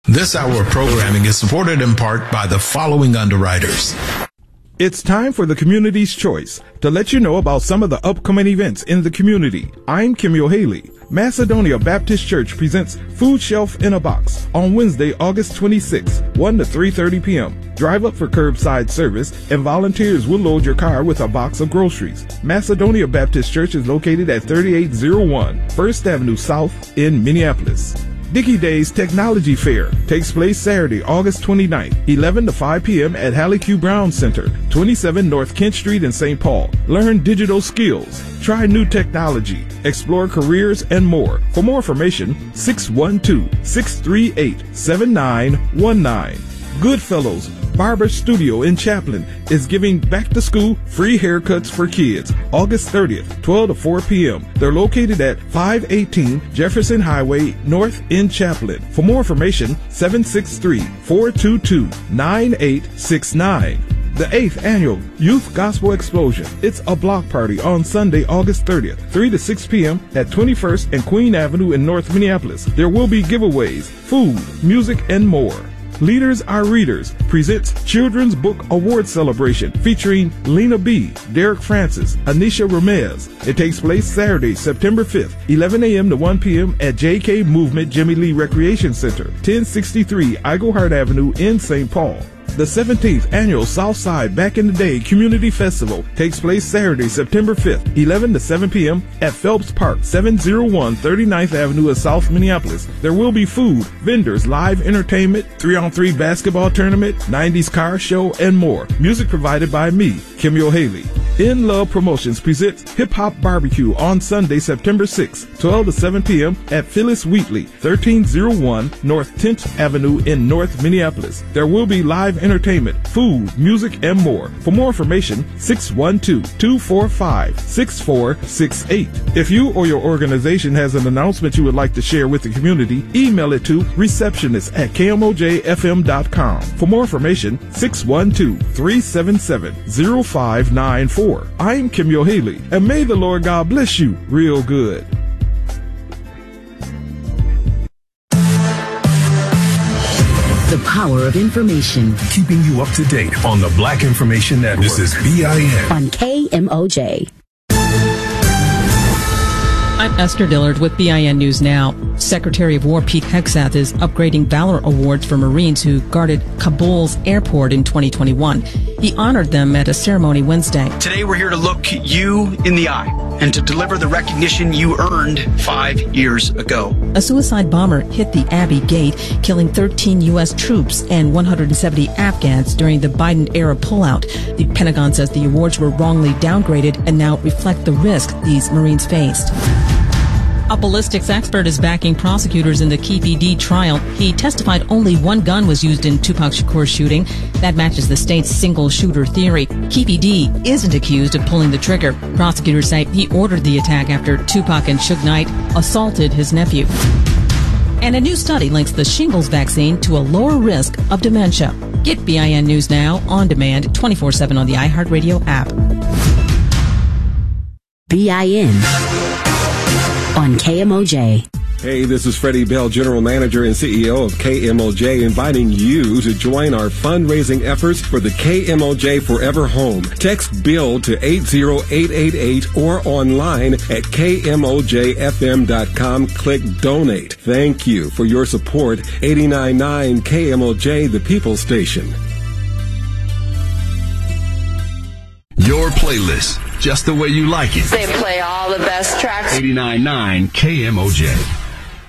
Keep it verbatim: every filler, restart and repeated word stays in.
This hour of programming is supported in part by the following underwriters. It's time for the Community's Choice to let you know about some of the upcoming events in the community. I'm Kimyo Haley. Macedonia Baptist Church presents Food Shelf in a Box on Wednesday, August twenty-sixth, one to three thirty p.m. Drive up for curbside service and volunteers will load your car with a box of groceries. Macedonia Baptist Church is located at thirty-eight oh one First Avenue South in Minneapolis. Dickey Days Technology Fair takes place Saturday, August twenty-ninth, eleven to five p.m. at Hallie Q. Brown Center, twenty-seven North Kent Street in Saint Paul. Learn digital skills, try new technology, explore careers, and more. For more information, six one two, six three eight, seven nine one nine. Goodfellows Barber Studio in Chaplin is giving back-to-school free haircuts for kids August thirtieth, twelve to four p.m. They're located at five eighteen Jefferson Highway North in Chaplin. For more information, seven six three, four two two, nine eight six nine. The eighth Annual Youth Gospel Explosion. It's a block party on Sunday, August thirtieth, three to six p.m. at twenty-first and Queen Avenue in North Minneapolis. There will be giveaways, food, music, and more. Leaders Are Readers presents Children's Book Award Celebration featuring Lena B., Derek Francis, Anisha Ramez. It takes place Saturday, September fifth, eleven a.m. to one p.m. at J K Movement Jimmy Lee Recreation Center, ten sixty-three Eaglehart Avenue in Saint Paul. The seventeenth Annual Southside Back in the Day Community Festival takes place Saturday, September fifth, eleven to seven p.m. at Phelps Park, seven oh one thirty-ninth Avenue of South Minneapolis. There will be food, vendors, live entertainment, three on three basketball tournament, nineties car show, and more. Music provided by me, Kimyo Haley. In Love Promotions presents Hip Hop Barbecue on Sunday, September sixth, twelve to seven p.m. at Phyllis Wheatley, thirteen oh one North tenth Avenue in North Minneapolis. There will be live entertainment, food, music, and more. For more information, six one two, two four five, six four six eight. If you or your organization has an announcement you would like to share with the community, email it to receptionist at k m o j f m dot com. For more information, six one two, three seven seven, zero five nine four. I'm Kimyo Haley, and may the Lord God bless you real good. The power of information. Keeping you up to date on the Black Information Network. This is B I N. On K M O J. I'm Esther Dillard with B I N News Now. Secretary of War Pete Hegseth is upgrading Valor Awards for Marines who guarded Kabul's airport in twenty twenty-one. He honored them at a ceremony Wednesday. Today we're here to look you in the eye and to deliver the recognition you earned five years ago. A suicide bomber hit the Abbey Gate, killing thirteen U S troops and one hundred seventy Afghans during the Biden-era pullout. The Pentagon says the awards were wrongly downgraded and now reflect the risk these Marines faced. A ballistics expert is backing prosecutors in the K P D trial. He testified only one gun was used in Tupac Shakur's shooting. That matches the state's single-shooter theory. K P D isn't accused of pulling the trigger. Prosecutors say he ordered the attack after Tupac and Suge Knight assaulted his nephew. And a new study links the shingles vaccine to a lower risk of dementia. Get B I N News Now on demand twenty-four seven on the iHeartRadio app. B I N. On K M O J. Hey, this is Freddie Bell, General Manager and C E O of K M O J, inviting you to join our fundraising efforts for the K M O J Forever Home. Text BILL to eight zero eight eight eight or online at k m o j f m dot com. Click Donate. Thank you for your support. eighty-nine point nine K M O J, the People Station. Your playlist, just the way you like it. They play all the best tracks. eighty-nine point nine K M O J.